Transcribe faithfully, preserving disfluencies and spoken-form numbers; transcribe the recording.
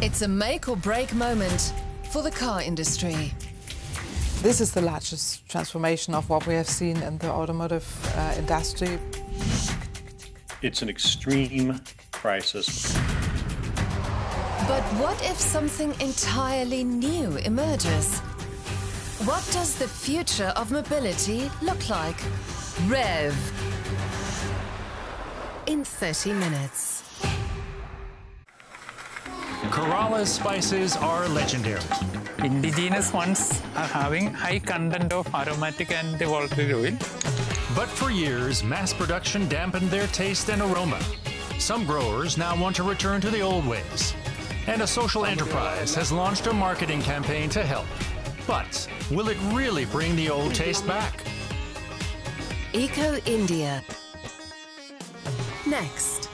It's a make or break moment for the car industry. This is the largest transformation of what we have seen in the automotive uh, industry. It's an extreme crisis. But what if something entirely new emerges? What does the future of mobility look like? REV in thirty minutes. Kerala's spices are legendary. Indigenous ones are having high content of aromatic and volatile oil. But for years, mass production dampened their taste and aroma. Some growers now want to return to the old ways. And a social enterprise has launched a marketing campaign to help. But will it really bring the old taste back? Eco India. Next.